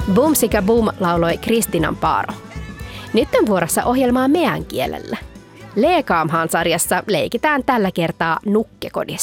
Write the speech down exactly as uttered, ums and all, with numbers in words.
Boom sika boom lauloi Kristinan Paaro. Nyt on vuorossa ohjelmaa meän kielellä. Leekaamhaan sarjassa leikitään tällä kertaa nukkekodissa.